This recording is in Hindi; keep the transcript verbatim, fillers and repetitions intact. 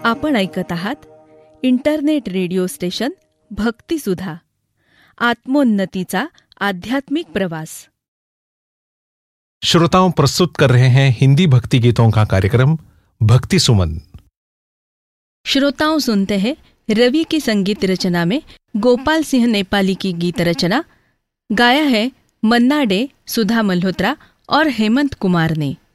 आपण ऐकत आहात इंटरनेट रेडिओ स्टेशन भक्तिसुधा, आत्मोन्नतीचा आध्यात्मिक प्रवास। श्रोताओं, प्रस्तुत कर रहे हैं हिंदी भक्ति गीतों का कार्यक्रम भक्ति सुमन। श्रोताओं, सुनते हैं रवि की संगीत रचना में गोपाल सिंह नेपाली की गीत रचना। गाया है मन्ना डे, सुधा मल्होत्रा और हेमंत कुमार ने।